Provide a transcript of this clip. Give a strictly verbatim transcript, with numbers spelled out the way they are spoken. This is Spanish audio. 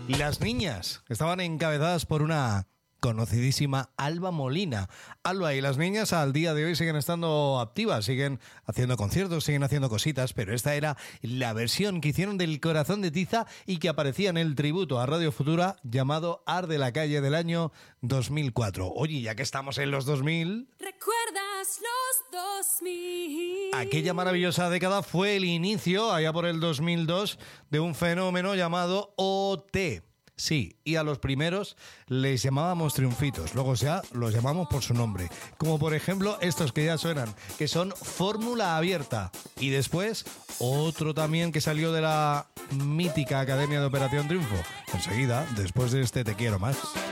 Las niñas estaban encabezadas por una conocidísima Alba Molina. Alba y las niñas al día de hoy siguen estando activas, siguen haciendo conciertos, siguen haciendo cositas, pero esta era la versión que hicieron del Corazón de Tiza y que aparecía en el tributo a Radio Futura llamado Arde la Calle del año dos mil cuatro. Oye, ya que estamos en los dos mil... ¿Recuerdas los dos mil? Aquella maravillosa década fue el inicio, allá por el dos mil dos, de un fenómeno llamado O T. Sí, y a los primeros les llamábamos triunfitos, luego ya los llamamos por su nombre, como por ejemplo estos que ya suenan, que son Fórmula Abierta, y después otro también que salió de la mítica Academia de Operación Triunfo, enseguida, después de este Te Quiero Más.